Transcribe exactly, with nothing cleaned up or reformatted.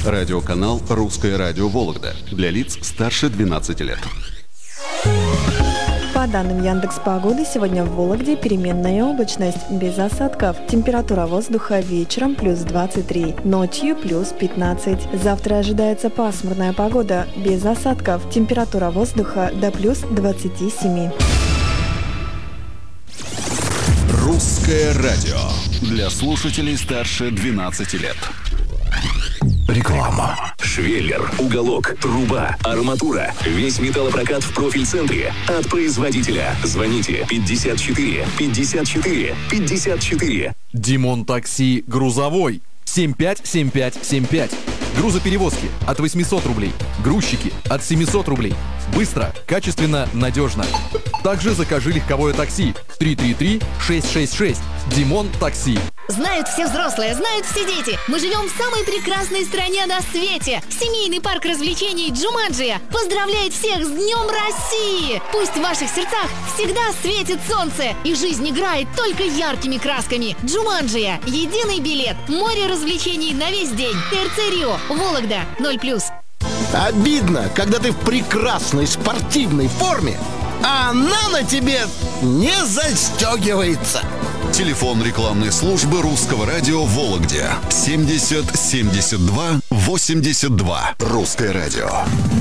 Радиоканал «Русское радио Вологда» для лиц старше двенадцати лет. По данным Яндекс.Погоды, сегодня в Вологде переменная облачность, без осадков. Температура воздуха вечером плюс двадцать три, ночью плюс пятнадцать. Завтра ожидается пасмурная погода, без осадков. Температура воздуха до плюс двадцати семи. «Русское радио» для слушателей старше двенадцати лет. Реклама. Швеллер, уголок, труба, арматура. Весь металлопрокат в профиль-центре. От производителя. Звоните пятьдесят четыре пятьдесят четыре пятьдесят четыре. Димон Такси грузовой. семь пять семь пять семь пять. Грузоперевозки от восьмисот рублей. Грузчики от семисот рублей. Быстро, качественно, надежно. Также закажи легковое такси. три три три шесть шесть шесть. Димон Такси. Знают все взрослые, знают все дети. Мы живем в самой прекрасной стране на свете. Семейный парк развлечений Джуманджия поздравляет всех с Днем России! Пусть в ваших сердцах всегда светит солнце и жизнь играет только яркими красками. Джуманджия. Единый билет. Море развлечений на весь день. ТРЦ Рио. Вологда. ноль плюс. Обидно, когда ты в прекрасной спортивной форме, а она на тебе не застегивается. Телефон рекламной службы «Русского радио» в Вологде. семьдесят семьдесят два восемьдесят два. «Русское радио».